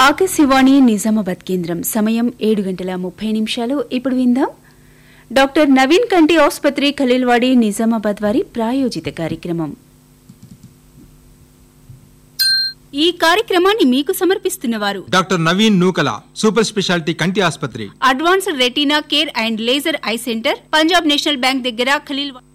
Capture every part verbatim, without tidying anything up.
ఆకాశవాణి నిజామాబాద్ కేంద్రం. సమయం ఏడు గంటల ముప్పై నిమిషాలు. ఇప్పుడు విందాం డాక్టర్ నవీన్ కంటి ఆసుపత్రి ఖలీల్వాడి నిజామాబాద్ వారి ప్రాయోజిత కార్యక్రమం. ఈ కార్యక్రమాన్ని మీకు సమర్పిస్తున్నవారు డాక్టర్ నవీన్ నూకల, సూపర్ స్పెషాలిటీ కంటి ఆసుపత్రి, advanced retina care and laser eye centre, Punjab national bank దగ్గర, ఖలీల్వాడి.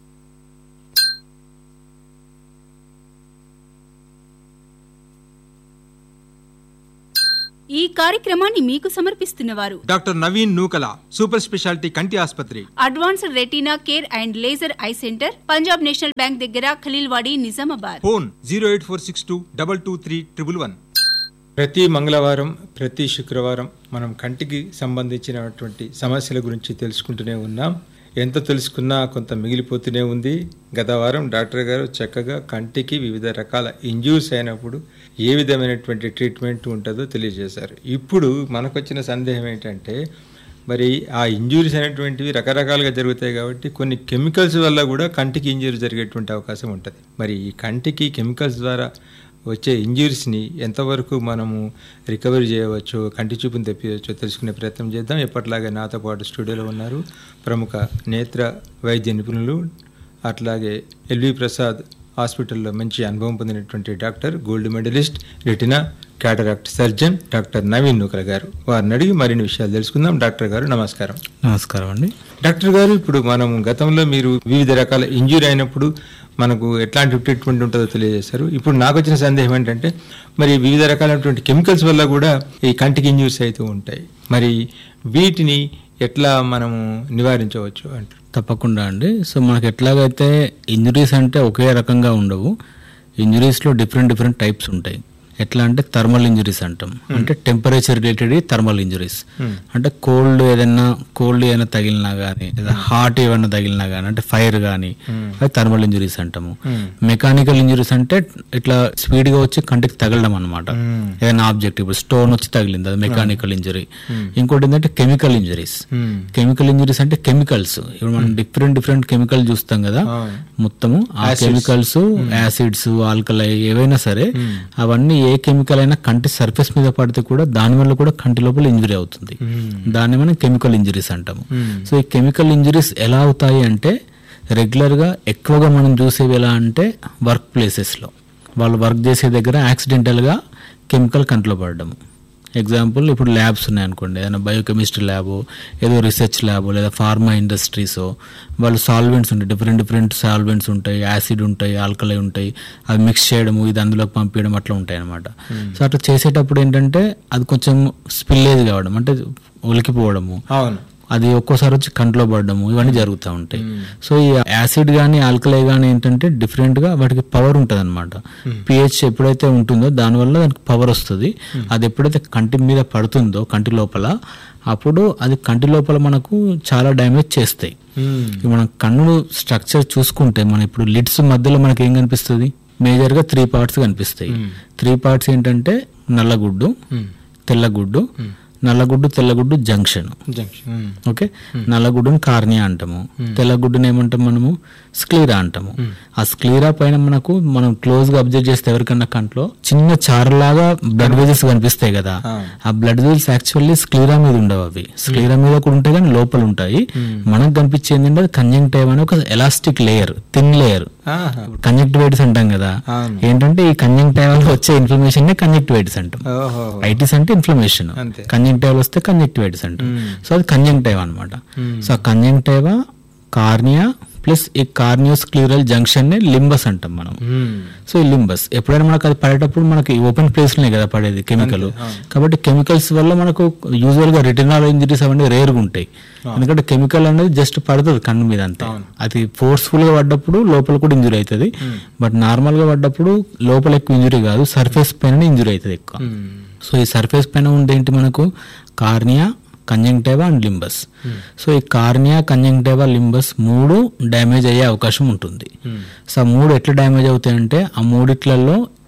ఈ కార్యక్రమాన్ని మీకు సమర్పిస్తున్నవారు డాక్టర్ నవీన్ నూకల, సూపర్ స్పెషాలిటీ కంటి ఆసుపత్రి, advanced retina care and laser eye centre, Punjab national bank దగ్గర, Khaleelwadi, Nizamabad. Phone zero eight four six two double two three triple one. ప్రతి మంగళవారం, ప్రతి శుక్రవారం మనం కంటికి సంబంధించినటువంటి సమస్యల గురించి తెలుసుకుంటూనే ఉన్నాం. ఎంత తెలుసుకున్నా కొంత మిగిలిపోతూనే ఉంది. గత వారం డాక్టర్ గారు చక్కగా కంటికి వివిధ రకాల ఇంజ్యూరీస్ అయినప్పుడు ఏ విధమైనటువంటి ట్రీట్మెంట్ ఉంటుందో తెలియజేశారు. ఇప్పుడు మనకు వచ్చిన సందేహం ఏంటంటే, మరి ఆ ఇంజ్యూరీస్ అనేటువంటివి రకరకాలుగా జరుగుతాయి కాబట్టి కొన్ని కెమికల్స్ వల్ల కూడా కంటికి ఇంజ్యూరీ జరిగేటువంటి అవకాశం ఉంటుంది. మరి ఈ కంటికి కెమికల్స్ ద్వారా వచ్చే ఇంజ్యూరీస్ని ఎంతవరకు మనము రికవరీ చేయవచ్చు, కంటి చూపుని తెప్పించవచ్చో తెలుసుకునే ప్రయత్నం చేద్దాం. ఎప్పటిలాగే నాతో పాటు స్టూడియోలో ఉన్నారు ప్రముఖ నేత్ర వైద్య నిపుణులు, అట్లాగే ఎల్వి ప్రసాద్ హాస్పిటల్లో మంచి అనుభవం పొందినటువంటి doctor, gold medallist, retina cataract surgeon doctor Naveen నూకల గారు. వారిని అడిగి మరిన్ని విషయాలు తెలుసుకుందాం. డాక్టర్ గారు నమస్కారం. నమస్కారం అండి. డాక్టర్ గారు, ఇప్పుడు మనం గతంలో మీరు వివిధ రకాల ఇంజ్యూరీ అయినప్పుడు మనకు ఎట్లాంటి ట్రీట్మెంట్ ఉంటుందో తెలియజేశారు. ఇప్పుడు నాకు వచ్చిన సందేహం ఏంటంటే, మరి వివిధ రకాలైనటువంటి కెమికల్స్ వల్ల కూడా ఈ కంటికి ఇంజ్యూరీస్ అవుతూ ఉంటాయి. మరి వీటిని ఎట్లా మనము నివారించవచ్చు అంటారు? తప్పకుండా అండి. సో మనకు ఎట్లాగైతే ఇంజురీస్ అంటే ఒకే రకంగా ఉండవు. ఇంజురీస్లో డిఫరెంట్ డిఫరెంట్ టైప్స్ ఉంటాయి. ఎట్లా అంటే థర్మల్ ఇంజురీస్ అంటాం, అంటే టెంపరేచర్ రిలేటెడ్ థర్మల్ ఇంజురీస్. అంటే కోల్డ్ ఏదైనా కోల్డ్ ఏదైనా తగిలినా కానీ, లేదా హాట్ ఏమైనా తగిలినా కానీ, అంటే ఫైర్ కానీ, అది థర్మల్ ఇంజురీస్ అంటాము. మెకానికల్ ఇంజురీస్ అంటే ఇట్లా స్పీడ్ గా వచ్చి కంటికి తగలడం అనమాట. ఏదైనా ఆబ్జెక్ట్, ఇప్పుడు స్టోన్ వచ్చి తగిలింది, అది మెకానికల్ ఇంజురీ. ఇంకోటి ఏంటంటే కెమికల్ ఇంజురీస్. కెమికల్ ఇంజురీస్ అంటే కెమికల్స్, ఇప్పుడు మనం డిఫరెంట్ డిఫరెంట్ కెమికల్ చూస్తాం కదా, మొత్తము ఆ కెమికల్స్, యాసిడ్స్, ఆల్కలై ఏవైనా సరే, అవన్నీ ఏ కెమికల్ అయినా కంటి సర్ఫేస్ మీద పడితే కూడా దాని వల్ల కూడా కంటి లోపల ఇంజురీ అవుతుంది. దాన్ని మనం కెమికల్ ఇంజురీస్ అంటాము. సో ఈ కెమికల్ ఇంజురీస్ ఎలా అవుతాయి అంటే, రెగ్యులర్ గా ఎక్కువగా మనం చూసేవి ఎలా అంటే వర్క్ ప్లేసెస్ లో వాళ్ళు వర్క్ చేసే దగ్గర యాక్సిడెంటల్ గా కెమికల్ కంట్లో పడడము. ఎగ్జాంపుల్, ఇప్పుడు ల్యాబ్స్ ఉన్నాయనుకోండి, ఏదైనా బయోకెమిస్ట్రీ ల్యాబో, ఏదో రీసెర్చ్ ల్యాబో, లేదా ఫార్మా ఇండస్ట్రీసో, వాళ్ళు సాల్వెంట్స్ ఉంటాయి, డిఫరెంట్ డిఫరెంట్ సాల్వెంట్స్ ఉంటాయి, యాసిడ్ ఉంటాయి, ఆల్కలై ఉంటాయి, అవి మిక్స్ చేయడము, ఇది అందులోకి పంపించడం అట్లా ఉంటాయి అనమాట. సో అట్లా చేసేటప్పుడు ఏంటంటే అది కొంచెం స్పిల్లేజ్ కావడం, అంటే ఒలికిపోవడము, అవును, అది ఒక్కోసారి వచ్చి కంట్లో పడడము, ఇవన్నీ జరుగుతూ ఉంటాయి. సో ఈ యాసిడ్ కానీ ఆల్కలై కానీ ఏంటంటే డిఫరెంట్ గా వాటికి పవర్ ఉంటుంది అనమాట. పిహెచ్ ఎప్పుడైతే ఉంటుందో దానివల్ల దానికి పవర్ వస్తుంది. అది ఎప్పుడైతే కంటి మీద పడుతుందో కంటి లోపల, అప్పుడు అది కంటి లోపల మనకు చాలా డ్యామేజ్ చేస్తాయి. మనం కన్ను స్ట్రక్చర్ చూసుకుంటే, మన ఇప్పుడు లిడ్స్ మధ్యలో మనకి ఏం కనిపిస్తుంది? మేజర్ గా త్రీ పార్ట్స్ కనిపిస్తాయి. త్రీ పార్ట్స్ ఏంటంటే నల్లగుడ్డు, తెల్లగుడ్డు, నల్లగుడ్డు తెల్లగుడ్డు జంక్షన్. ఓకే, నల్లగుడ్డుని కార్నియా అంటాము, తెల్లగుడ్డుని ఏమంటాం మనము? స్క్లీరా అంటాము. ఆ స్క్లీరా పైన మనకు మనం క్లోజ్ గా అబ్జర్వ్ చేస్తే ఎవరికన్నా కంట్లో చిన్న చారలాగా బ్లడ్ వెజల్స్ కనిపిస్తాయి కదా, ఆ బ్లడ్ వెజల్స్ యాక్చువల్లీ స్క్లీరా మీద ఉండవు. అవి స్క్లీరా మీద కూడా ఉంటాయి కానీ లోపల ఉంటాయి. మనకు కనిపించేది ఏంటంటే కంజంక్టివా అనే ఒక elastic layer, thin layer, conjunctivitis అంటాం కదా. ఏంటంటే ఈ కంజంక్టివాలో వచ్చే ఇన్ఫ్లమేషన్ నే కంజంక్టివైటిస్ అంటాం. ఐటిస్ అంటే ఇన్ఫ్లమేషన్, కంజంక్టివా వస్తే కంజంక్టివైటిస్ అంటాం. సో అది కంజంక్టివా అనమాట. సో ఆ కంజంక్టివా, కార్నియా ప్లస్ ఈ కార్నియోస్క్లీరల్ జంక్షన్ ని లింబస్ అంటాం మనం. సో ఈ లింబస్ ఎప్పుడైనా మనకు అది పడేటప్పుడు మనకి ఓపెన్ ప్లేస్ లోనే కదా పడేది కెమికల్. కాబట్టి కెమికల్స్ వల్ల మనకు యూజువల్ గా రెటినాల్ ఇంజరీస్ అవన్నీ రేర్ గా ఉంటాయి. ఎందుకంటే కెమికల్ అనేది జస్ట్ పడుతుంది కన్ను మీద అంతే. అది ఫోర్స్ఫుల్ గా పడ్డప్పుడు లోపల కూడా ఇంజురీ అవుతుంది. బట్ నార్మల్ గా పడ్డప్పుడు లోపల ఎక్కువ ఇంజురీ కాదు, సర్ఫేస్ పైన ఇంజురీ అవుతుంది ఎక్కువ. సో ఈ సర్ఫేస్ పైన ఉండేంటి మనకు కార్నియా, కంజంక్టివా అండ్ లింబస్. సో ఈ కార్నియా, కంజంక్టివా, లింబస్ మూడు డ్యామేజ్ అయ్యే అవకాశం ఉంటుంది. సో ఆ మూడు ఎట్లా డ్యామేజ్ అవుతాయంటే, ఆ మూడిట్లలో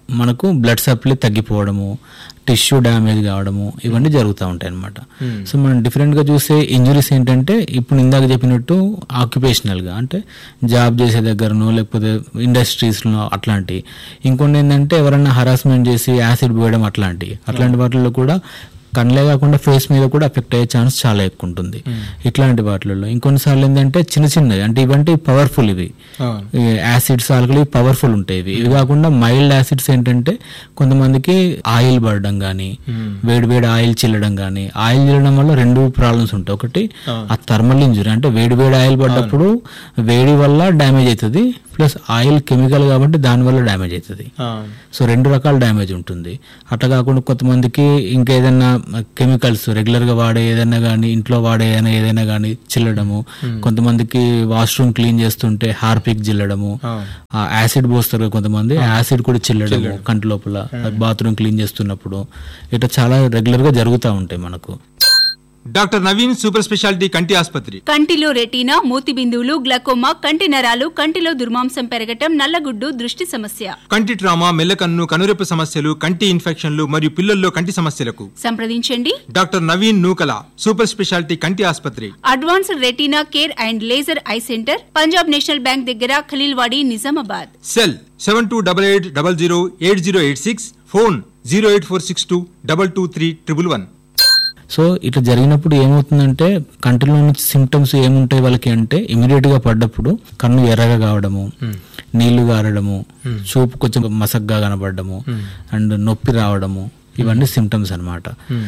మనకు బ్లడ్ సప్లై తగ్గిపోవడము, టిష్యూ డ్యామేజ్ కావడము ఇవన్నీ జరుగుతూ ఉంటాయి అన్నమాట. సో మనం డిఫరెంట్గా చూసే ఇంజురీస్ ఏంటంటే ఇప్పుడు ఇందాక చెప్పినట్టు ఆక్యుపేషనల్గా అంటే జాబ్ చేసే దగ్గరనో లేకపోతే ఇండస్ట్రీస్లో అట్లాంటివి. ఇంకొన్ని ఏంటంటే ఎవరైనా హరాస్మెంట్ చేసి యాసిడ్ పోయడం అట్లాంటివి అట్లాంటి వాటిల్లో కూడా కళ్ళే కాకుండా ఫేస్ మీద కూడా ఎఫెక్ట్ అయ్యే ఛాన్స్ చాలా ఎక్కువ ఉంటుంది ఇట్లాంటి వాటిల్లో. ఇంకొన్నిసార్లు ఏంటంటే చిన్న చిన్నవి అంటే ఇవంటే పవర్ఫుల్, ఇవి యాసిడ్స్ ఆల్కలీ పవర్ఫుల్ ఉంటాయి. ఇవి ఇవి కాకుండా మైల్డ్ యాసిడ్స్ ఏంటంటే కొంతమందికి ఆయిల్ పడడం కానీ, వేడి వేడి ఆయిల్ చిల్లడం కానీ. ఆయిల్ చిల్లడం వల్ల రెండు ప్రాబ్లమ్స్ ఉంటాయి. ఒకటి ఆ థర్మల్ ఇంజురీ అంటే వేడి వేడి ఆయిల్ పడ్డప్పుడు వేడి వల్ల డ్యామేజ్ అవుతుంది, ప్లస్ ఆయిల్ కెమికల్ కాబట్టి దానివల్ల డ్యామేజ్ అవుతుంది. సో రెండు రకాల డ్యామేజ్ ఉంటుంది. అట్లా కాకుండా కొంతమందికి ఇంకేదైనా కెమికల్స్ రెగ్యులర్గా వాడే ఏదైనా కానీ ఇంట్లో వాడే ఏదైనా కానీ చిల్లడము, కొంతమందికి వాష్రూమ్ క్లీన్ చేస్తుంటే హార్పిక్ చిల్లడము, యాసిడ్ పోస్తారు కొంతమంది, యాసిడ్ కూడా చిల్లడము కంటి లోపల బాత్రూమ్ క్లీన్ చేస్తున్నప్పుడు, ఇట్లా చాలా రెగ్యులర్గా జరుగుతూ ఉంటాయి మనకు. డాక్టర్ నవీన్ సూపర్ స్పెషాలిటీ కంటి ఆసుపత్రి. కంటిలో రెటీనా, మూతి బిందువులు, గ్లకోమా, కంటి నరాలు, కంటిలో దుర్మాంసం పెరగటం, నల్లగుడ్డు, దృష్టి సమస్య, కంటి ట్రామా, మెల్లకన్ను, కనురెప్ప సమస్యలు, కంటి ఇన్ఫెక్షన్లు మరియు పిల్లల్లో కంటి సమస్యలకు సంప్రదించండి డాక్టర్ నవీన్ నూకల సూపర్ స్పెషాలిటీ కంటి ఆసుపత్రి. Advanced retina care and laser eye centre, Punjab national bank దగ్గర, Khaleelwadi, Nizamabad. Cell seven two double eight double zero eight zero eight six, phone zero eight four six two double two three triple one. So ఇట్లా జరిగినప్పుడు ఏమవుతుందంటే కంటిలో నుంచి symptoms ఏముంటాయి వాళ్ళకి అంటే immediate గా పడ్డప్పుడు కన్ను ఎర్రగా కావడము, నీళ్లు గారడము, చూపు కొంచెం మసగ్గా కనబడము అండ్ నొప్పి రావడము, ఇవన్నీ సిమ్టమ్స్ అన్నమాట.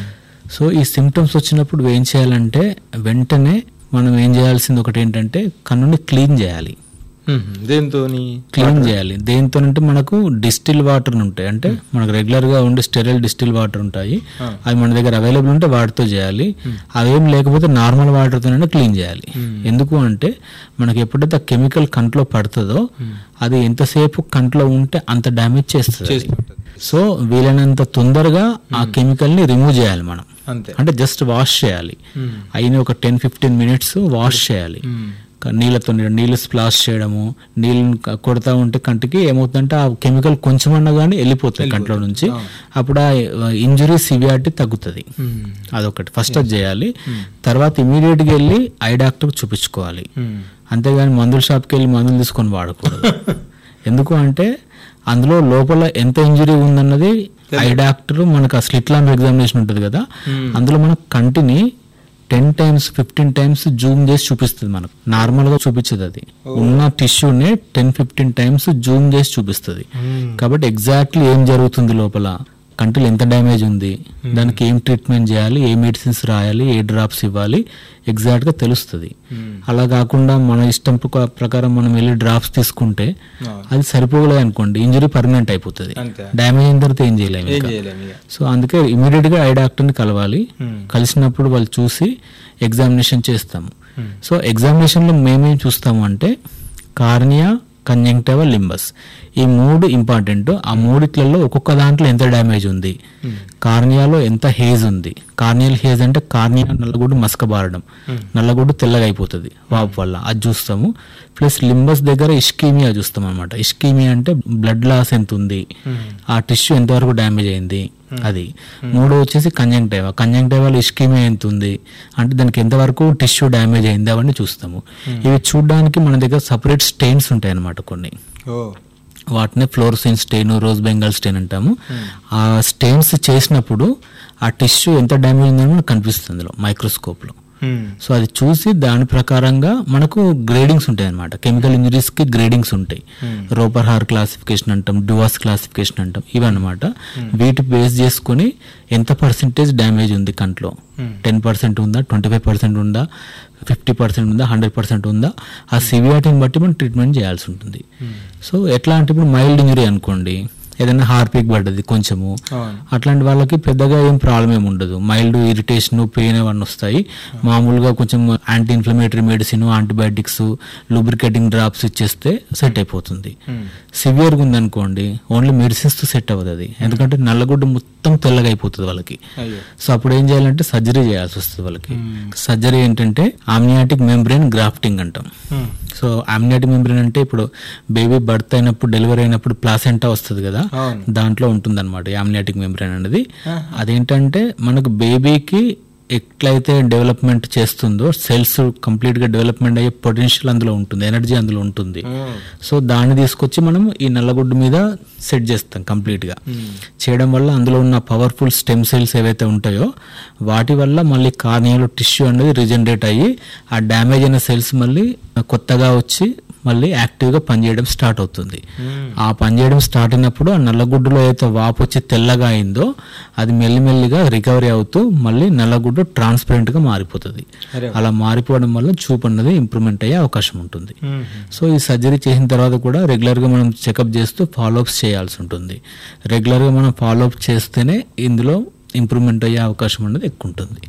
సో ఈ సిమ్టమ్స్ వచ్చినప్పుడు ఏం చేయాలంటే వెంటనే మనం ఏం చేయాల్సింది ఒకటి ఏంటంటే కన్నుని క్లీన్ చేయాలి. దేంతో క్లీన్ చేయాలి. దేంతో అంటే మనకు డిస్టిల్ వాటర్ ఉంటాయి, అంటే మనకు రెగ్యులర్ గా ఉండే స్టెరైల్ డిస్టిల్ వాటర్ ఉంటాయి, అవి మన దగ్గర అవైలబుల్ ఉంటే వాటితో చేయాలి. అవేం లేకపోతే నార్మల్ వాటర్ తోనే క్లీన్ చేయాలి. ఎందుకు అంటే మనకి ఎప్పుడైతే ఆ కెమికల్ కంట్లో పడుతుందో అది ఎంతసేపు కంట్లో ఉంటే అంత డ్యామేజ్ చేస్తుంది. సో వీలైనంత తొందరగా ఆ కెమికల్ ని రిమూవ్ చేయాలి మనం. అంటే జస్ట్ వాష్ చేయాలి, అయిన ఒక టెన్ ఫిఫ్టీన్ మినిట్స్ వాష్ చేయాలి. నీళ్ళతో నీళ్ళు స్ప్లాష్ చేయడము, నీళ్ళని కొడతా ఉంటే కంటికి ఏమవుతుందంటే ఆ కెమికల్ కొంచెమన్నా కానీ వెళ్ళిపోతుంది కంట్లో నుంచి, అప్పుడు ఆ ఇంజురీ సివియారిటీ తగ్గుతుంది. అదొకటి ఫస్ట్ అది చేయాలి. తర్వాత ఇమీడియట్ గా వెళ్ళి ఐ డాక్టర్ చూపించుకోవాలి. అంతేగాని మందుల షాప్కి వెళ్ళి మందులు తీసుకొని వాడకూడదు. ఎందుకు అంటే అందులో లోపల ఎంత ఇంజురీ ఉందన్నది ఐ డాక్టర్ మనకు ఆ స్లిట్ ల్యాంప్ ఎగ్జామినేషన్ ఉంటుంది కదా, అందులో మన కంటిని ten times fifteen times Zoom చేసి చూపిస్తుంది. మనకు నార్మల్ గా చూపించదు, అది ఉన్న టిష్యూని టెన్ ఫిఫ్టీన్ టైమ్స్ జూమ్ చేసి చూపిస్తుంది. కాబట్టి ఎగ్జాక్ట్లీ ఏం జరుగుతుంది లోపల, కంటిలో ఎంత డ్యామేజ్ ఉంది, దానికి ఏం ట్రీట్మెంట్ చేయాలి, ఏ మెడిసిన్స్ రాయాలి, ఏ డ్రాప్స్ ఇవ్వాలి, ఎగ్జాక్ట్ గా తెలుస్తుంది. అలా కాకుండా మన ఇష్టం ప్రకారం మనం వెళ్ళి డ్రాప్స్ తీసుకుంటే అది సరిపోగలేదు అనుకోండి, ఇంజరీ పర్మనెంట్ అయిపోతుంది. డ్యామేజ్ అయిన తర్వాత ఏం చేయలేము. సో అందుకే ఇమీడియట్ గా ఐ డాక్టర్ని కలవాలి. కలిసినప్పుడు వాళ్ళు చూసి ఎగ్జామినేషన్ చేస్తాము. సో ఎగ్జామినేషన్ లో మేమేం చూస్తాము అంటే కార్నియా, కంజంక్టివా, లింబస్, ఈ మూడు ఇంపార్టెంట్. ఆ మూడిట్లలో ఒక్కొక్క దాంట్లో ఎంత డ్యామేజ్ ఉంది, కార్నియాలో ఎంత హేజ్ ఉంది. కార్నియల్ హేజ్ అంటే కార్నియా నల్లగొడ్డు మసకబారడం, నల్లగొడ్డు తెల్లగా అయిపోతుంది వాపు వల్ల, అది చూస్తాము. ప్లస్ లింబస్ దగ్గర ఇష్కీమియా చూస్తాం అనమాట. ఇష్కీమియా అంటే బ్లడ్ లాస్ ఎంత ఉంది, ఆ టిష్యూ ఎంతవరకు డ్యామేజ్ అయింది అది. మూడో వచ్చేసి కంజంక్టివా, కంజంక్టివాలో ఇష్కీమియా ఎంత ఉంది అంటే దానికి ఎంతవరకు టిష్యూ డ్యామేజ్ అయింది అవన్నీ చూస్తాము. ఇవి చూడడానికి మన దగ్గర సపరేట్ స్టెయిన్స్ ఉంటాయి అనమాట కొన్ని, వాటిని fluorescence strain, rose Bengal strain అంటాము. ఆ స్టెయిన్స్ చేసినప్పుడు ఆ టిష్యూ ఎంత డ్యామేజ్ ఉందని మనకు కనిపిస్తుంది అందులో మైక్రోస్కోప్ లో. సో అది చూసి దాని ప్రకారంగా మనకు గ్రేడింగ్స్ ఉంటాయి అనమాట. కెమికల్ ఇంజరీస్ కి గ్రేడింగ్స్ ఉంటాయి. రోపర్ హార్ క్లాసిఫికేషన్ అంటాం, డువాస్ క్లాసిఫికేషన్ అంటాం, ఇవి అనమాట. వీటి బేస్ చేసుకుని ఎంత పర్సెంటేజ్ డ్యామేజ్ ఉంది కంట్లో, టెన్ పర్సెంట్ ఉందా, ట్వంటీ ఫైవ్ పర్సెంట్ ఉందా, ఫిఫ్టీ పర్సెంట్ ఉందా, హండ్రెడ్ పర్సెంట్ ఉందా, ఆ సివియారిటీని బట్టి మనం ట్రీట్మెంట్ చేయాల్సి ఉంటుంది. సో ఎట్లా అంటే ఇప్పుడు మైల్డ్ ఇంజరీ అనుకోండి, ఏదైనా హార్పిక్ పడ్డది కొంచెము, అట్లాంటి వాళ్ళకి పెద్దగా ఏం ప్రాబ్లం ఏమి ఉండదు. మైల్డ్ ఇరిటేషన్, పెయిన్ అవన్నీ వస్తాయి. మామూలుగా కొంచెం anti inflammatory medicine, antibiotics, lubricating drops ఇచ్చేస్తే సెట్ అయిపోతుంది. సివియర్గా ఉందనుకోండి ఓన్లీ మెడిసిన్స్ తో సెట్ అవ్వదు అది, ఎందుకంటే నల్లగుడ్డు మొత్తం తెల్లగా అయిపోతుంది వాళ్ళకి. సో అప్పుడు ఏం చేయాలంటే సర్జరీ చేయాల్సి వస్తుంది వాళ్ళకి. సర్జరీ ఏంటంటే ఆమ్నియాటిక్ మెంబ్రెయిన్ గ్రాఫ్టింగ్ అంటాం. సో ఆమ్నియాటిక్ మెంబ్రెయిన్ అంటే ఇప్పుడు బేబీ బర్త్ అయినప్పుడు, డెలివరీ అయినప్పుడు ప్లాసెంటా వస్తుంది కదా, దాంట్లో ఉంటుంది అనమాట యామ్నియాటిక్ మెంబ్రేన్ అనేది. అదేంటంటే మనకు బేబీకి ఎట్లయితే డెవలప్మెంట్ చేస్తుందో సెల్స్ కంప్లీట్ గా డెవలప్మెంట్ అయ్యే పొటెన్షియల్ అందులో ఉంటుంది, ఎనర్జీ అందులో ఉంటుంది. సో దాన్ని తీసుకొచ్చి మనం ఈ నల్లగుడ్డు మీద సెట్ చేస్తాం కంప్లీట్ గా. చేయడం వల్ల అందులో ఉన్న పవర్ఫుల్ స్టెమ్ సెల్స్ ఏవైతే ఉంటాయో వాటి వల్ల మళ్ళీ కార్నియాలో టిష్యూ అనేది రీజనరేట్ అయ్యి ఆ డ్యామేజ్ అయిన సెల్స్ మళ్ళీ కొత్తగా వచ్చి మళ్ళీ యాక్టివ్గా పనిచేయడం స్టార్ట్ అవుతుంది. ఆ పనిచేయడం స్టార్ట్ అయినప్పుడు ఆ నల్లగుడ్డులో ఏదైతే వాపు వచ్చి తెల్లగా అయిందో అది మెల్లిమెల్లిగా రికవరీ అవుతూ మళ్ళీ నల్లగుడ్డు ట్రాన్స్పరెంట్ గా మారిపోతుంది. అలా మారిపోవడం వల్ల చూపు అన్నది ఇంప్రూవ్మెంట్ అయ్యే అవకాశం ఉంటుంది. సో ఈ సర్జరీ చేసిన తర్వాత కూడా రెగ్యులర్ గా మనం చెకప్ చేస్తూ ఫాలోఅప్స్ చేయాల్సి ఉంటుంది. రెగ్యులర్ గా మనం ఫాలోఅప్ చేస్తేనే ఇందులో ఇంప్రూవ్మెంట్ అయ్యే అవకాశం అనేది ఎక్కువ ఉంటుంది.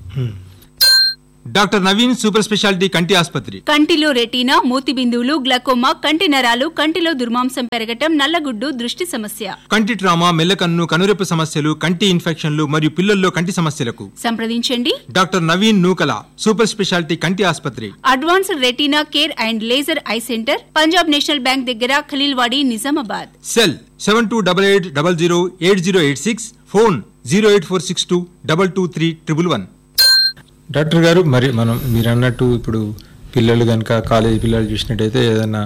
డాక్టర్ నవీన్ సూపర్ స్పెషాలిటీ కంటి ఆసుపత్రి. కంటిలో రెటీనా, మూతి బిందువులు, గ్లకోమా, కంటి నరాలు, కంటిలో దుర్మాంసం పెరగటం, నల్లగుడ్డు, దృష్టి సమస్య, కంటి ట్రామా, మెల్లకన్ను, కనురెప్ప సమస్యలు, కంటి ఇన్ఫెక్షన్లు మరియు పిల్లల్లో కంటి సమస్యలకు సంప్రదించండి డాక్టర్ నవీన్ నూకల సూపర్ స్పెషాలిటీ కంటి ఆసుపత్రి. Advanced retina care and laser eye centre, Punjab national bank దగ్గర, Khaleelwadi, Nizamabad. Cell seven two double eight double zero eight zero eight six, phone zero eight four six two double two three triple one. Doctor గారు, మరి మనం మీరు అన్నట్టు ఇప్పుడు పిల్లలు కనుక college పిల్లలు చూసినట్టయితే ఏదైనా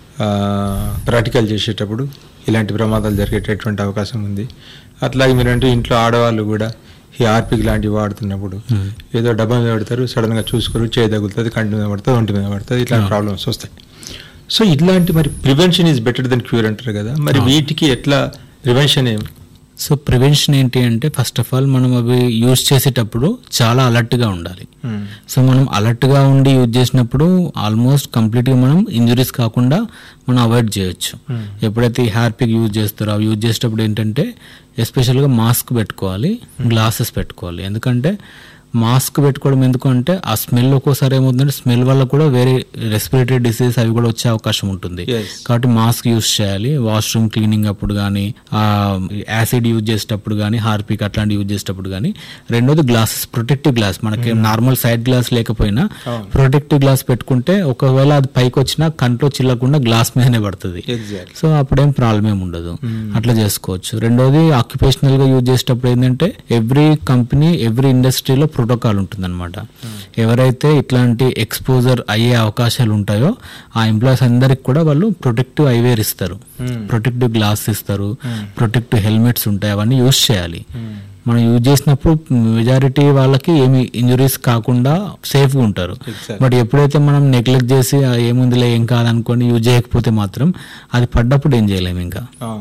ప్రాక్టికల్ చేసేటప్పుడు ఇలాంటి ప్రమాదాలు జరిగేటటువంటి అవకాశం ఉంది. అట్లాగే మీరంటే ఇంట్లో ఆడవాళ్ళు కూడా ఈ ఆర్పిక్ లాంటివి వాడుతున్నప్పుడు ఏదో డబ్బా మీద పడతారు, సడన్గా చూసుకోరు, చేయి తగులుతుంది, కంటి మీద పడుతుంది, ఒంటి మీద పడుతుంది, ఇట్లాంటి ప్రాబ్లమ్స్ వస్తాయి. సో ఇట్లాంటి మరి prevention is better than cure అంటారు కదా, మరి వీటికి ఎట్లా ప్రివెన్షన్ ఏమి? సో ప్రివెన్షన్ ఏంటి అంటే ఫస్ట్ ఆఫ్ ఆల్ మనం అవి యూజ్ చేసేటప్పుడు చాలా అలర్ట్గా ఉండాలి. సో మనం అలర్ట్గా ఉండి యూజ్ చేసినప్పుడు ఆల్మోస్ట్ కంప్లీట్గా మనం ఇంజురీస్ కాకుండా మనం అవాయిడ్ చేయొచ్చు. ఎప్పుడైతే ఈ హార్పిక్ యూజ్ చేస్తారో అవి యూజ్ చేసేటప్పుడు ఏంటంటే ఎస్పెషల్గా మాస్క్ పెట్టుకోవాలి, గ్లాసెస్ పెట్టుకోవాలి. ఎందుకంటే మాస్క్ పెట్టుకోవడం ఎందుకంటే ఆ స్మెల్ ఒక్కోసారి ఏమవుతుందంటే స్మెల్ వల్ల కూడా వేరే రెస్పిరేటరీ డిసీజ్ అవి కూడా వచ్చే అవకాశం ఉంటుంది. కాబట్టి మాస్క్ యూజ్ చేయాలి. వాష్రూమ్ క్లీనింగ్ అప్పుడు కానీ, ఆ యాసిడ్ యూజ్ చేసేటప్పుడు కానీ, హార్పిక్ అట్లాంటి యూజ్ చేసేటప్పుడు కానీ. రెండోది గ్లాసెస్, ప్రొటెక్టివ్ గ్లాస్. మనకి నార్మల్ సైడ్ గ్లాస్ లేకపోయినా ప్రొటెక్టివ్ గ్లాస్ పెట్టుకుంటే ఒకవేళ అది పైకి వచ్చినా కంట్లో చిల్లకుండా గ్లాస్ మీదనే పడుతుంది. సో అప్పుడేం ప్రాబ్లం ఏమి ఉండదు, అట్లా చేసుకోవచ్చు. రెండోది ఆక్యుపేషనల్ గా యూజ్ చేసేటప్పుడు ఏంటంటే ఎవ్రీ కంపెనీ ఎవ్రీ ఇండస్ట్రీలో ప్రోటోకాల్ ఉంటుందన్నమాట. ఎవరైతే ఇట్లాంటి ఎక్స్పోజర్ అయ్యే అవకాశాలు ఉంటాయో ఆ ఎంప్లాయీస్ అందరికి కూడా వాళ్ళు ప్రొటెక్టివ్ ఐవేర్ ఇస్తారు, ప్రొటెక్టివ్ గ్లాస్ ఇస్తారు, ప్రొటెక్టివ్ హెల్మెట్స్ ఉంటాయి, అవన్నీ యూజ్ చేయాలి. మనం యూజ్ చేసినప్పుడు మెజారిటీ వాళ్ళకి ఏమి ఇంజురీస్ కాకుండా సేఫ్గా ఉంటారు. బట్ ఎప్పుడైతే మనం నెగ్లెక్ట్ చేసి ఏముందిలే ఏం కాదనుకొని యూజ్ చేయకపోతే మాత్రం అది పడ్డప్పుడు ఏం చేయలేము ఇంకా.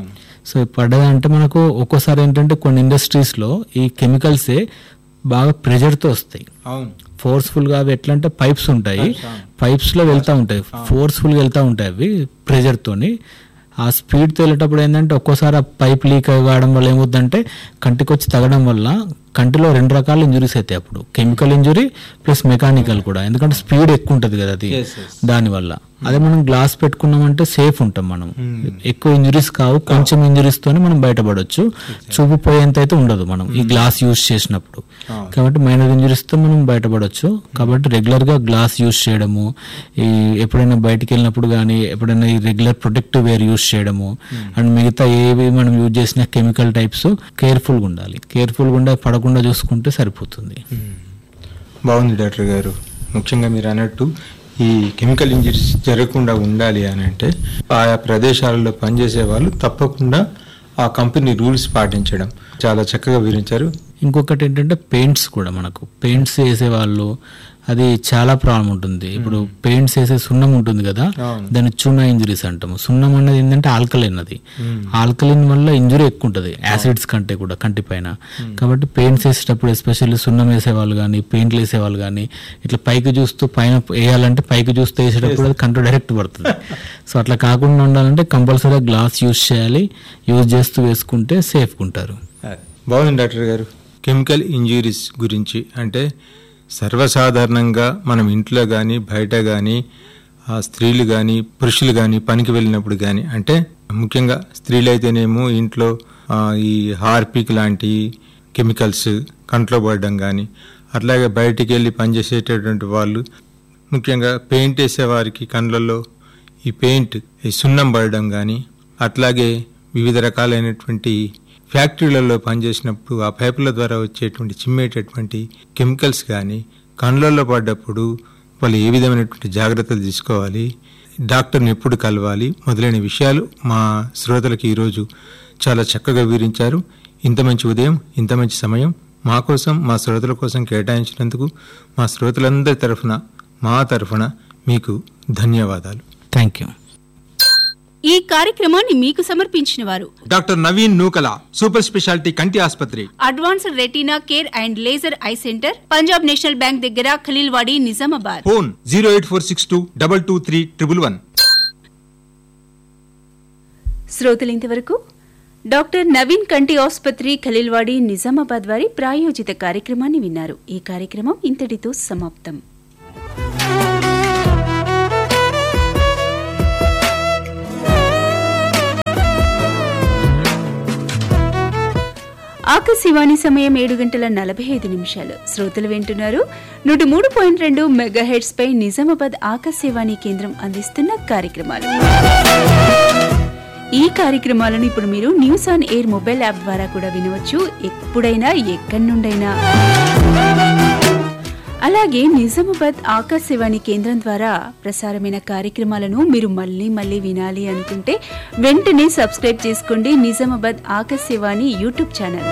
సో పడ్డదంటే మనకు ఒక్కోసారి ఏంటంటే కొన్ని ఇండస్ట్రీస్లో ఈ కెమికల్సే బాగా ప్రెజర్తో వస్తాయి. ఫోర్స్ఫుల్ గా అవి ఎట్లా అంటే పైప్స్ ఉంటాయి, పైప్స్ లో వెళ్తా ఉంటాయి, ఫోర్స్ఫుల్ గా వెళ్తా ఉంటాయి అవి ప్రెజర్ తోని. ఆ స్పీడ్తో వెళ్ళేటప్పుడు ఏంటంటే ఒక్కోసారి ఆ పైప్ లీక్ కావడం వల్ల ఏమవుతుందంటే కంటికి వచ్చి తగడం వల్ల కంటిలో రెండు రకాల ఇంజురీస్ అవుతాయి. అప్పుడు కెమికల్ ఇంజురీ ప్లస్ మెకానికల్ కూడా, ఎందుకంటే స్పీడ్ ఎక్కువ ఉంటుంది కదా అది, దానివల్ల. అదే మనం గ్లాస్ పెట్టుకున్నామంటే సేఫ్ ఉంటాం, మనం ఎక్కువ ఇంజురీస్ కావు, కొంచెం ఇంజురీస్ తోనే మనం బయటపడవచ్చు, చూపు పోయేంత అయితే ఉండదు మనం ఈ గ్లాస్ యూజ్ చేసినప్పుడు. కాబట్టి మైనర్ ఇంజురీస్ తో మనం బయటపడవచ్చు. కాబట్టి రెగ్యులర్ గా గ్లాస్ యూజ్ చేయడము, ఈ ఎప్పుడైనా బయటికి వెళ్ళినప్పుడు కానీ ఎప్పుడైనా ఈ రెగ్యులర్ ప్రొటెక్టివ్ వేర్ యూజ్ చేయడము, అండ్ మిగతా ఏవి మనం యూజ్ చేసిన కెమికల్ టైప్స్ కేర్ఫుల్ గా ఉండాలి. కేర్ఫుల్ గా ఉండే పడకుండా చూసుకుంటే సరిపోతుంది. బాగుంది డాక్టర్ గారు. ముఖ్యంగా మీరు అన్నట్టు ఈ కెమికల్ ఇంజరీస్ జరగకుండా ఉండాలి అని అంటే ఆయా ప్రదేశాలలో పనిచేసే వాళ్ళు తప్పకుండా ఆ కంపెనీ రూల్స్ పాటించడం చాలా చక్కగా వివరించారు. ఇంకొకటి ఏంటంటే పెయింట్స్ కూడా, మనకు పెయింట్స్ వేసే వాళ్ళు అది చాలా ప్రాబ్లం ఉంటుంది. ఇప్పుడు పెయింట్స్ వేసే సున్నం ఉంటుంది కదా, దాన్ని చూనా ఇంజురీస్ అంటాము. సున్నం అనేది ఏంటంటే ఆల్కలైన్, అది ఆల్కలైన్ వల్ల ఇంజురీ ఎక్కువ ఉంటుంది యాసిడ్స్ కంటే కూడా కంటి పైన. కాబట్టి పెయింట్స్ వేసేటప్పుడు ఎస్పెషల్లీ సున్నం వేసేవాళ్ళు కానీ పెయింట్లు వేసేవాళ్ళు కానీ ఇట్లా పైకి చూస్తూ పైన వేయాలంటే పైకి చూస్తూ వేసేటప్పుడు అది కంట్లో డైరెక్ట్ పడుతుంది. సో అట్లా కాకుండా ఉండాలంటే కంపల్సరీగా గ్లాస్ యూజ్ చేయాలి, యూజ్ చేస్తూ వేసుకుంటే సేఫ్గా ఉంటారు. బాగుంది డాక్టర్ గారు. కెమికల్ ఇంజురీస్ గురించి అంటే సర్వసాధారణంగా మనం ఇంట్లో కానీ బయట కానీ స్త్రీలు కానీ పురుషులు కానీ పనికి వెళ్ళినప్పుడు కానీ, అంటే ముఖ్యంగా స్త్రీలు అయితేనేమో ఇంట్లో ఈ హార్పిక్ లాంటి కెమికల్స్ కంట్లో పడడం కానీ, అట్లాగే బయటికి వెళ్ళి పనిచేసేటటువంటి వాళ్ళు ముఖ్యంగా పెయింట్ వేసే వారికి కళ్ళల్లో ఈ పెయింట్ ఈ సున్నం పడడం కానీ, అట్లాగే వివిధ రకాలైనటువంటి ఫ్యాక్టరీలలో పనిచేసినప్పుడు ఆ పైపుల ద్వారా వచ్చేటువంటి చిమ్మేటటువంటి కెమికల్స్ కానీ కళ్ళల్లో పడ్డప్పుడు వాళ్ళు ఏ విధమైనటువంటి జాగ్రత్తలు తీసుకోవాలి, డాక్టర్ని ఎప్పుడు కలవాలి మొదలైన విషయాలు మా శ్రోతలకు ఈరోజు చాలా చక్కగా వివరించారు. ఇంత మంచి ఉదయం, ఇంత మంచి సమయం మా కోసం, మా శ్రోతల కోసం కేటాయించినందుకు మా శ్రోతలందరి తరఫున, మా తరఫున మీకు ధన్యవాదాలు. Thank you. ఈ కార్యక్రమాన్ని మీకు సమర్పించిన వారు డాక్టర్ నవీన్ నూకల, సూపర్ స్పెషాలిటీ కంటి ఆసుపత్రి, advanced retina care and laser eye centre, Punjab national bank దగ్గర, Khaleelwadi, Nizamabad. Phone zero eight four six two double two three triple one. శ్రోతలు ఇంతవరకు డాక్టర్ నవీన్ కంటి ఆసుపత్రి, ఖలీల్వాడి, నిజామాబాద్ వారి ప్రాయోజిత కార్యక్రమాన్ని విన్నారు. ఈ కార్యక్రమం ఇంతటితో సమాప్తం. ఆకాశవాణి సమయం ఏడు గంటల నలభై ఐదు నిమిషాలు. శ్రోతలు వింటున్నారు నూట మూడు పాయింట్ రెండు మెగా హెర్ట్జ్ పై నిజామాబాద్ ఆకాశవాణి కేంద్రం అందిస్తున్న కార్యక్రమాలు. ఈ కార్యక్రమాలను ఇప్పుడు మీరు news on air mobile app ద్వారా కూడా వినవచ్చు, ఎప్పుడైనా ఎక్కడి నుండైనా. అలాగే నిజామాబాద్ ఆకాశవాణి కేంద్రం ద్వారా ప్రసారమైన కార్యక్రమాలను మీరు మళ్లీ మళ్లీ వినాలి అనుకుంటే వెంటనే సబ్స్క్రైబ్ చేసుకోండి నిజామాబాద్ ఆకాశవాణి యూట్యూబ్ ఛానల్.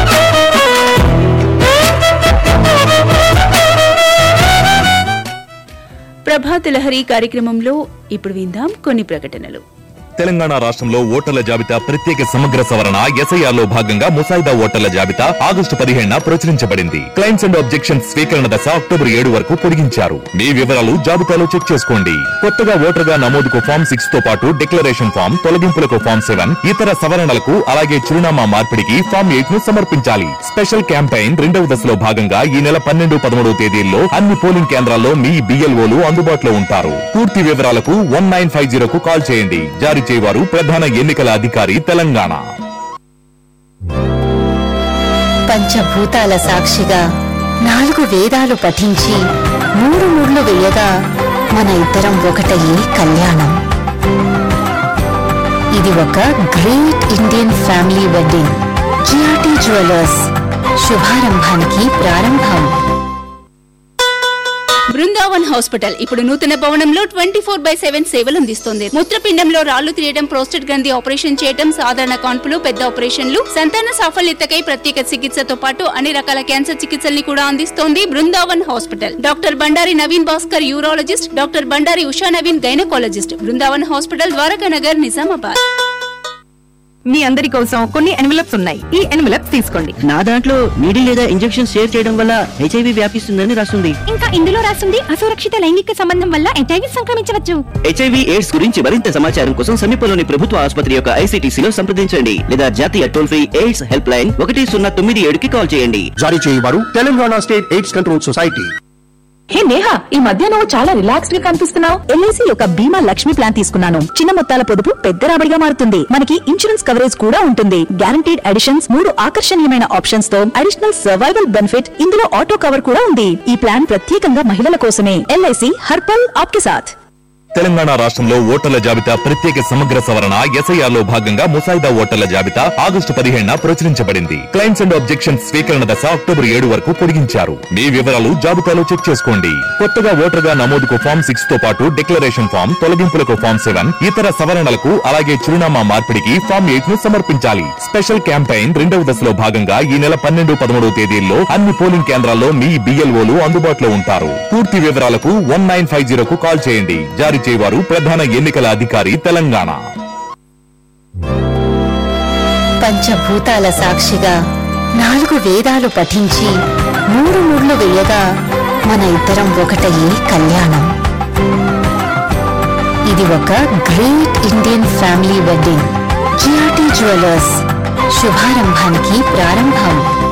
ప్రభాత లహరి కార్యక్రమంలో ఇప్పుడు విందాం కొన్ని ప్రకటనలు. తెలంగాణ రాష్ట్రంలో ఓటర్ల జాబితా ప్రత్యేక సమగ్ర సవరణ ఎస్ఐఆర్ లో భాగంగా ముసాయిదా ఓటర్ల జాబితా ఆగస్టు పదిహేడున ప్రచురించబడింది. క్లైమ్స్ అండ్ ఆబ్జెక్షన్స్ స్వీకరణ దశ అక్టోబర్ ఏడు వరకు పొడిగించారు. మీ వివరాలు జాబితాలో చెక్ చేసుకోండి. కొత్తగా ఓటర్ గా నమోదుకు ఫామ్ సిక్స్ తో పాటు డిక్లరేషన్ ఫామ్, తొలగింపులకు ఫామ్ సెవెన్, ఇతర సవరణలకు అలాగే చిరునామా మార్పిడికి ఫామ్ ఎయిట్ ను సమర్పించాలి. స్పెషల్ క్యాంపెయిన్ రెండవ దశలో భాగంగా ఈ నెల పన్నెండు పదమూడవ తేదీల్లో అన్ని పోలింగ్ కేంద్రాల్లో మీ బిఎల్ఓలు అందుబాటులో ఉంటారు. పూర్తి వివరాలకు వన్ నైన్ ఫైవ్ జీరో కు కాల్ చేయండి. జారీ చేయవారు ప్రధాన ఎన్నికల అధికారి, తెలంగాణ. పంచభూతాల సాక్షిగా నాలుగు వేదాలు పఠించి మూడు ముళ్ళు వేయగా మన ఇద్దరం ఒకటయ్యే కళ్యాణం. ఇది ఒక great Indian family wedding. GRT jewellers, శుభారంభానికి ప్రారంభం. బృందావన్ హాస్పిటల్ ఇప్పుడు నూతన భవనంలో ట్వంటీ ఫోర్ బై సెవెన్ సేవలు అందిస్తోంది. మూత్రపిండంలో రాళ్లు తీయడం, ప్రోస్టేట్ గ్రంథి ఆపరేషన్ చేయడం, సాధారణ కాన్పులు, పెద్ద ఆపరేషన్లు, సంతాన సాఫల్యతకై ప్రత్యేక చికిత్సతో పాటు అన్ని రకాల క్యాన్సర్ చికిత్సల్ని కూడా అందిస్తోంది Brindavan hospital. Doctor Bandari Naveen Bhaskar urologist, doctor Bandari Usha Naveen gynaecologist. Brindavan hospital, Dwaraka Nagar, Nizamabad. మీ అందరి కోసం కొన్ని ఎన్వెలప్స్ ఉన్నాయి. ఈ ఎన్వెలప్స్ తీసుకోండి. నా దాంట్లో నీడిల్ లేదా ఇంజెక్షన్ షేర్ చేయడం వల్ల హెచ్ఐవి వ్యాపిస్తుందని రాస్తుంది. ఇంకా ఇందులో రాస్తుంది అసురక్షిత లైంగిక సంబంధం వల్ల హెచ్ఐవి సంక్రమించవచ్చు. హెచ్ఐవి ఎయిడ్స్ గురించి మరింత సమాచారం కోసం సమీపంలోని ప్రభుత్వ ఆసుపత్రి యొక్క ఐసీటీసీలో సంప్రదించండి లేదా జాతీయ toll free AIDS help line ఒకటి సున్నా తొమ్మిది ఏడుకి కాల్ చేయండి. జారీ చేయవారు Telangana state AIDS control society. హే నేహా, ఈ మధ్య నువ్వు చాలా రిలాక్స్డ్ గా కనిపిస్తున్నావు. ఎల్ఐసి యొక్క బీమా లక్ష్మి ప్లాన్ తీసుకున్నాను. చిన్న మొత్తాల పొదుపు పెద్ద రాబడిగా మారుతుంది. మనకి ఇన్సూరెన్స్ కవరేజ్ కూడా ఉంటుంది. గ్యారంటీడ్ అడిషన్స్, మూడు ఆకర్షణీయమైన ఆప్షన్స్ తో అడిషనల్ సర్వైవల్ బెనిఫిట్. ఇందులో ఆటో కవర్ కూడా ఉంది. ఈ ప్లాన్ ప్రత్యేకంగా మహిళల కోసమే. ఎల్ఐసి హర్పల్ ఆప్కే సాథ్. తెలంగాణ రాష్ట్రంలో ఓటర్ల జాబితా ప్రత్యేక సమగ్ర సవరణ ఎస్ఐఆర్ లో భాగంగా ముసాయిదా ఓటర్ల జాబితా ఆగస్టు పదిహేడున ప్రచురించబడింది. క్లైమ్స్ అండ్ ఆబ్జెక్షన్స్ స్వీకరణ దశ అక్టోబర్ ఏడు వరకు పొడిగించారు. మీ వివరాలు జాబితాలో చెక్ చేసుకోండి. కొత్తగా ఓటర్ గా నమోదుకు ఫామ్ సిక్స్ తో పాటు డిక్లరేషన్ ఫామ్, తొలగింపులకు ఫామ్ సెవెన్, ఇతర సవరణలకు అలాగే చిరునామా మార్పిడికి ఫామ్ ఎయిట్ ను సమర్పించాలి. స్పెషల్ క్యాంపెయిన్ రెండవ దశలో భాగంగా ఈ నెల పన్నెండు పదమూడవ తేదీల్లో అన్ని పోలింగ్ కేంద్రాల్లో మీ బిఎల్ఓలు అందుబాటులో ఉంటారు. పూర్తి వివరాలకు వన్ నైన్ ఫైవ్ జీరో కు కాల్ చేయండి. జారీ చేయవారు ప్రధాన ఎన్నికల అధికారి, తెలంగాణ. పంచభూతాల సాక్షిగా నాలుగు వేదాలు పఠించి మూడు ముళ్ళు వేయగా మన ఇద్దరం ఒకటయ్యే కళ్యాణం. ఇది ఒక great Indian family wedding. GRT jewellers, శుభారంభానికి ప్రారంభం.